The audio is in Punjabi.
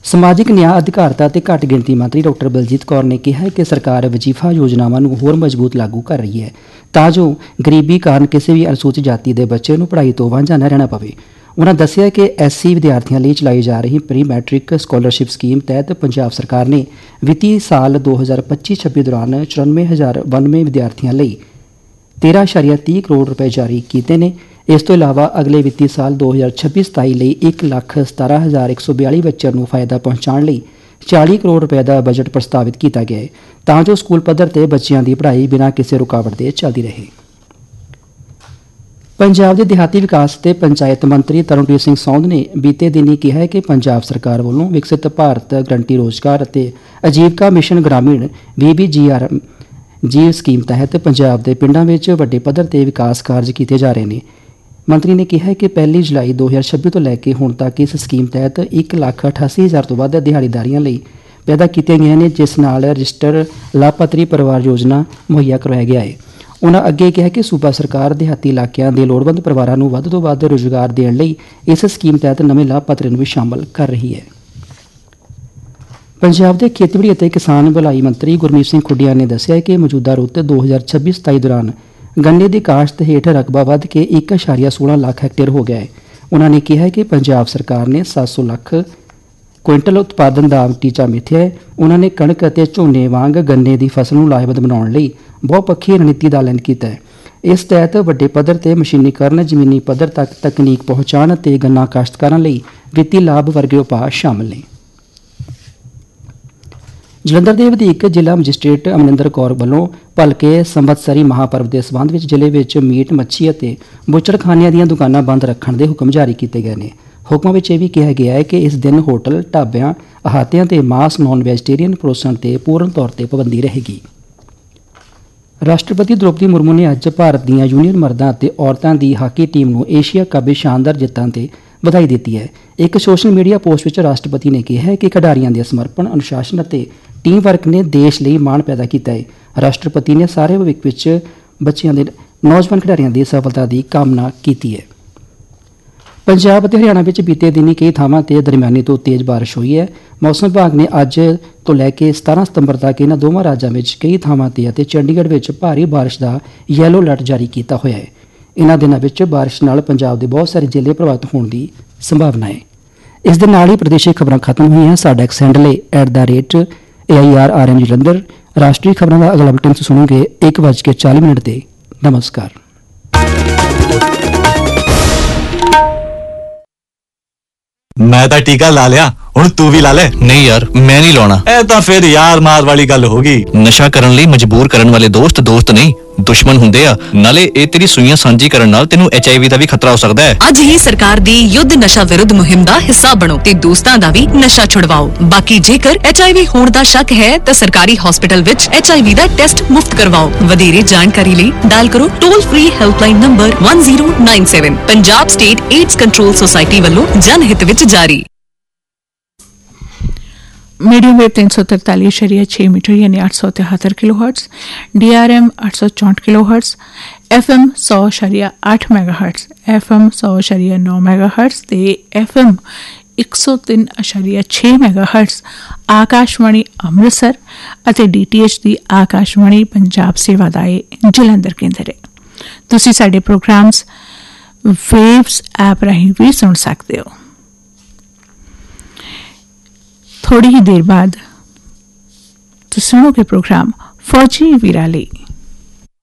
ਸਮਾਜਿਕ ਨਿਆਂ ਅਧਿਕਾਰਤਾ ਅਤੇ ਘੱਟ ਗਿਣਤੀ ਮੰਤਰੀ ਡਾਕਟਰ ਬਲਜੀਤ ਕੌਰ ਨੇ ਕਿਹਾ ਹੈ ਕਿ ਸਰਕਾਰ ਵਜ਼ੀਫਾ ਯੋਜਨਾਵਾਂ ਨੂੰ ਹੋਰ ਮਜ਼ਬੂਤ ਲਾਗੂ ਕਰ ਰਹੀ ਹੈ ਤਾਂ ਜੋ ਗਰੀਬੀ ਕਾਰਨ ਕਿਸੇ ਵੀ ਅਨੁਸੂਚਿਤ ਜਾਤੀ ਦੇ ਬੱਚੇ ਨੂੰ ਪੜ੍ਹਾਈ ਤੋਂ ਵਾਂਝਾ ਨਾ ਰਹਿਣਾ ਪਵੇ। ਉਨ੍ਹਾਂ ਦੱਸਿਆ ਕਿ ਐਸਸੀ ਵਿਦਿਆਰਥੀਆਂ ਲਈ ਚਲਾਈ ਜਾ ਰਹੀ ਪ੍ਰੀ ਮੈਟ੍ਰਿਕ ਸਕਾਲਰਸ਼ਿਪ ਸਕੀਮ ਤਹਿਤ ਪੰਜਾਬ ਸਰਕਾਰ ਨੇ ਵਿੱਤੀ ਸਾਲ 2025-26 ਦੌਰਾਨ 94,092 ਵਿਦਿਆਰਥੀਆਂ ਲਈ 13.30 ਕਰੋੜ ਰੁਪਏ ਜਾਰੀ ਕੀਤੇ ਨੇ। ਇਸ ਤੋਂ ਇਲਾਵਾ ਅਗਲੇ ਵਿੱਤੀ ਸਾਲ 2026-27 ਲਈ 1,17,142 ਬੱਚਿਆਂ ਨੂੰ ਫਾਇਦਾ ਪਹੁੰਚਾਉਣ ਲਈ 40 ਕਰੋੜ ਰੁਪਏ ਦਾ ਬਜਟ ਪ੍ਰਸਤਾਵਿਤ ਕੀਤਾ ਗਿਆ ਹੈ ਤਾਂ ਜੋ ਸਕੂਲ ਪੱਧਰ ਤੇ ਬੱਚਿਆਂ ਦੀ ਪੜ੍ਹਾਈ ਬਿਨਾਂ ਕਿਸੇ ਰੁਕਾਵਟ ਦੇ ਚੱਲਦੀ ਰਹੇ। ਪੰਜਾਬ ਦੇ ਦਿਹਾਤੀ ਵਿਕਾਸ ਤੇ ਪੰਚਾਇਤ ਮੰਤਰੀ ਤਰਨਪ੍ਰੀਤ ਸਿੰਘ ਸੌਂਦ ਨੇ ਬੀਤੇ ਦਿਨੀ ਕਿਹਾ ਹੈ ਕਿ ਪੰਜਾਬ ਸਰਕਾਰ ਵੱਲੋਂ ਵਿਕਸਿਤ ਭਾਰਤ ਗਰੰਟੀ ਰੋਜ਼ਗਾਰ ਅਤੇ ਆਜੀਵਕਾ ਮਿਸ਼ਨ ਗ੍ਰਾਮੀਣ VBGRG ਸਕੀਮ ਤਹਿਤ ਪੰਜਾਬ ਦੇ ਪਿੰਡਾਂ ਵਿੱਚ ਵੱਡੇ ਪੱਧਰ ਤੇ ਵਿਕਾਸ ਕਾਰਜ ਕੀਤੇ ਜਾ ਰਹੇ ਨੇ। ਮੰਤਰੀ ਨੇ ਕਿਹਾ ਕਿ 1 ਜੁਲਾਈ 2026 ਤੋਂ ਲੈ ਕੇ ਹੁਣ ਤੱਕ ਇਸ ਸਕੀਮ ਤਹਿਤ 1,88,000 ਤੋਂ ਵੱਧ ਦਿਹਾੜੀਦਾਰੀਆਂ ਲਈ ਪੈਦਾ ਕੀਤੀਆਂ ਗਈਆਂ ਨੇ, ਜਿਸ ਨਾਲ ਰਜਿਸਟਰ ਲਾਭਪਾਤਰੀ ਪਰਿਵਾਰ ਯੋਜਨਾ ਮੁਹੱਈਆ ਕਰਵਾਇਆ ਗਿਆ ਹੈ। ਉਨ੍ਹਾਂ ਅੱਗੇ ਕਿਹਾ ਕਿ ਸੂਬਾ ਸਰਕਾਰ ਦਿਹਾਤੀ ਇਲਾਕਿਆਂ ਦੇ ਲੋੜਵੰਦ ਪਰਿਵਾਰਾਂ ਨੂੰ ਵੱਧ ਤੋਂ ਵੱਧ ਰੁਜ਼ਗਾਰ ਦੇਣ ਲਈ ਇਸ ਸਕੀਮ ਤਹਿਤ ਨਵੇਂ ਲਾਭਪਾਤਰੀਆਂ ਨੂੰ ਵੀ ਸ਼ਾਮਲ ਕਰ ਰਹੀ ਹੈ। ਪੰਜਾਬ ਦੇ ਖੇਤੀਬਾੜੀ ਅਤੇ ਕਿਸਾਨ ਭਲਾਈ ਮੰਤਰੀ ਗੁਰਮੀਤ ਸਿੰਘ ਖੁੱਡੀਆਂ ਨੇ ਦੱਸਿਆ ਕਿ ਮੌਜੂਦਾ ਰੁੱਤ 2026-27 ਦੌਰਾਨ ਗੰਨੇ ਦੀ ਕਾਸ਼ਤ ਹੇਠ ਰਕਬਾ ਵੱਧ ਕੇ 1.16 ਲੱਖ ਹੈਕਟੇਅਰ ਹੋ ਗਿਆ ਹੈ। ਉਨ੍ਹਾਂ ਨੇ ਕਿਹਾ ਕਿ ਪੰਜਾਬ ਸਰਕਾਰ ਨੇ 700 ਲੱਖ ਕੁਇੰਟਲ ਉਤਪਾਦਨ ਦਾ ਟੀਚਾ ਮਿਥਿਆ ਹੈ। ਉਨ੍ਹਾਂ ਨੇ ਕਣਕ ਅਤੇ ਝੋਨੇ ਵਾਂਗ ਗੰਨੇ ਦੀ ਫਸਲ ਨੂੰ ਲਾਹੇਵੰਦ ਬਣਾਉਣ ਲਈ ਬਹੁਪੱਖੀ ਰਣਨੀਤੀ ਦਾ ਐਲਾਨ ਕੀਤਾ ਹੈ। ਇਸ ਤਹਿਤ ਵੱਡੇ ਪੱਧਰ ਤੇ ਮਸ਼ੀਨੀਕਰਨ, ਜ਼ਮੀਨੀ ਪੱਧਰ ਤੱਕ ਤਕਨੀਕ ਪਹੁੰਚਾਉਣ ਅਤੇ ਗੰਨਾ ਕਾਸ਼ਤਕਾਰਾਂ ਲਈ ਵਿੱਤੀ ਲਾਭ ਵਰਗੇ ਉਪਾਅ ਸ਼ਾਮਲ ਨੇ। ਜਲੰਧਰ ਦੇ ਵਧੀਕ ਜ਼ਿਲ੍ਹਾ ਮੈਜਿਸਟ੍ਰੇਟ ਅਮਰਿੰਦਰ ਕੌਰ ਵੱਲੋਂ ਭਲਕੇ ਸੰਵਤਸਰੀ ਮਹਾਂਪਰਵ ਦੇ ਸਬੰਧ ਵਿੱਚ ਜ਼ਿਲ੍ਹੇ ਵਿੱਚ ਮੀਟ, ਮੱਛੀ ਅਤੇ ਬੁੱਚੜਖਾਨਿਆਂ ਦੀਆਂ ਦੁਕਾਨਾਂ ਬੰਦ ਰੱਖਣ ਦੇ ਹੁਕਮ ਜਾਰੀ ਕੀਤੇ ਗਏ ਨੇ। ਹੁਕਮਾਂ ਵਿੱਚ ਇਹ ਵੀ ਕਿਹਾ ਗਿਆ ਹੈ ਕਿ ਇਸ ਦਿਨ ਹੋਟਲ, ਢਾਬਿਆਂ, ਅਹਾਤਿਆਂ ਤੇ ਮਾਸ ਨੌਨ ਵੈਜੀਟੇਰੀਅਨ ਪਰੋਸਣ ਤੇ ਪੂਰਨ ਤੌਰ ਤੇ ਪਾਬੰਦੀ ਰਹੇਗੀ। ਰਾਸ਼ਟਰਪਤੀ ਦ੍ਰੋਪਦੀ ਮੁਰਮੂ ਨੇ ਅੱਜ ਭਾਰਤ ਦੀਆਂ ਯੂਨੀਅਨ ਮਰਦਾਂ ਅਤੇ ਔਰਤਾਂ ਦੀ ਹਾਕੀ ਟੀਮ ਨੂੰ ਏਸ਼ੀਆ ਕੱਪ ਵਿੱਚ ਸ਼ਾਨਦਾਰ ਜਿੱਤਾਂ ਤੇ ਵਧਾਈ ਦਿੱਤੀ ਹੈ। ਇੱਕ ਸੋਸ਼ਲ ਮੀਡੀਆ ਪੋਸਟ ਵਿੱਚ ਰਾਸ਼ਟਰਪਤੀ ਨੇ ਕਿਹਾ ਹੈ ਕਿ ਖਿਡਾਰੀਆਂ ਦੇ ਸਮਰਪਣ, ਅਨੁਸ਼ਾਸਨ ਅਤੇ ਟੀਮ ਵਰਕ ਨੇ ਦੇਸ਼ ਲਈ ਮਾਣ ਪੈਦਾ ਕੀਤਾ ਹੈ। ਰਾਸ਼ਟਰਪਤੀ ਨੇ ਸਾਰੇ ਭਵਿੱਖ ਵਿੱਚ ਬੱਚਿਆਂ ਦੇ ਨੌਜਵਾਨ ਖਿਡਾਰੀਆਂ ਦੀ ਸਫਲਤਾ ਦੀ ਕਾਮਨਾ ਕੀਤੀ ਹੈ। ਪੰਜਾਬ ਅਤੇ ਹਰਿਆਣਾ ਵਿੱਚ ਬੀਤੇ ਦਿਨੀ ਕਈ ਥਾਵਾਂ ਤੇ ਦਰਮਿਆਨੀ ਤੋਂ ਤੇਜ਼ ਬਾਰਿਸ਼ ਹੋਈ ਹੈ। ਮੌਸਮ ਵਿਭਾਗ ਨੇ ਅੱਜ ਤੋਂ ਲੈ ਕੇ 17 ਸਤੰਬਰ ਤੱਕ ਇਹਨਾਂ ਦੋਵਾਂ ਰਾਜਾਂ ਵਿੱਚ ਕਈ ਥਾਵਾਂ ਤੇ ਅਤੇ ਚੰਡੀਗੜ੍ਹ ਵਿੱਚ ਭਾਰੀ ਬਾਰਿਸ਼ ਦਾ ਯੈਲੋ ਅਲਰਟ ਜਾਰੀ ਕੀਤਾ ਹੋਇਆ ਹੈ। ਇਹਨਾਂ ਦਿਨਾਂ ਵਿੱਚ ਬਾਰਿਸ਼ ਨਾਲ ਪੰਜਾਬ ਦੇ ਬਹੁਤ ਸਾਰੇ ਜ਼ਿਲ੍ਹੇ ਪ੍ਰਭਾਵਿਤ ਹੋਣ ਦੀ ਸੰਭਾਵਨਾ ਹੈ। ਇਸ ਦੇ ਨਾਲ ਹੀ ਪ੍ਰਦੇਸ਼ਿਕ ਖਬਰਾਂ ਖਤਮ ਹੋਈਆਂ। ਸਾਡਾ ਐਕਸ ਹੈਂਡਲ ਹੈ @AIRRM ਜਲੰਧਰ। ਰਾਸ਼ਟਰੀ ਖਬਰਾਂ ਦਾ ਅਗਲਾ ਬੁਲੇਟਿਨ ਸੁਣੋਗੇ 1:40 ਤੇ। ਨਮਸਕਾਰ। ਮੈਂ ਤਾਂ ਟੀਕਾ ਲਾ ਲਿਆ, ਹੁਣ ਤੂੰ ਵੀ ਲਾ ਲੈ। ਨਹੀਂ ਯਾਰ, ਮੈਂ ਨਹੀਂ ਲਾਉਣਾ। ਇਹ ਤਾਂ ਫਿਰ ਯਾਰ ਮਾਰ ਵਾਲੀ ਗੱਲ ਹੋ ਗਈ। ਨਸ਼ਾ ਕਰਨ ਲਈ ਮਜਬੂਰ ਕਰਨ ਵਾਲੇ ਦੋਸਤ ਨਹੀਂ, ਦੁਸ਼ਮਣ ਹੁੰਦੇ ਆ। ਨਾਲੇ ਇਹ ਤੇਰੀ ਸੂਈਆਂ ਸਾਂਝੀ ਕਰਨ ਨਾਲ ਤੈਨੂੰ HIV ਦਾ ਵੀ ਖਤਰਾ ਹੋ ਸਕਦਾ ਹੈ। ਅੱਜ ਹੀ ਸਰਕਾਰ ਦੀ ਯੁੱਧ ਨਸ਼ਾ ਵਿਰੁੱਧ ਮੁਹਿੰਮ ਦਾ ਹਿੱਸਾ ਬਣੋ ਤੇ ਦੋਸਤਾਂ ਦਾ ਵੀ ਨਸ਼ਾ ਛੁਡਵਾਓ। ਬਾਕੀ ਜੇਕਰ HIV ਹੋਣ ਦਾ ਸ਼ੱਕ ਹੈ ਤਾਂ ਸਰਕਾਰੀ ਹਸਪਤਾਲ ਵਿੱਚ HIV ਦਾ ਟੈਸਟ ਮੁਫਤ ਕਰਵਾਓ। ਵਧੇਰੇ ਜਾਣਕਾਰੀ ਲਈ ਡਾਇਲ ਕਰੋ toll free helpline number 1097। Punjab state AIDS control society ਵੱਲੋਂ ਜਨਹਿਤ ਵਿੱਚ ਜਾਰੀ। मीडियम वेव 343.6 मीटर यानी 873 kilohertz, DRM 864 kilohertz, FM 100.8 megahertz, FM 100.9 megahertz ते FM 103.6 मेगाहर्ट्ज आकाशवाणी अमृतसर ਅਤੇ DTH ਦੀ ਆਕਾਸ਼ਵਾਣੀ ਪੰਜਾਬ ਸੇਵਾ ਦਾ ਇਹ ਜਲੰਧਰ ਕੇਂਦਰ ਹੈ। ਤੁਸੀਂ ਸਾਡੇ ਪ੍ਰੋਗਰਾਮਸ ਵੇਵਸ ਐਪ ਰਾਹੀਂ ਵੀ ਸੁਣ ਸਕਦੇ ਹੋ। थोड़ी ही देर बाद तो सुनोगे प्रोग्राम फौजी वीरा ਲਈ।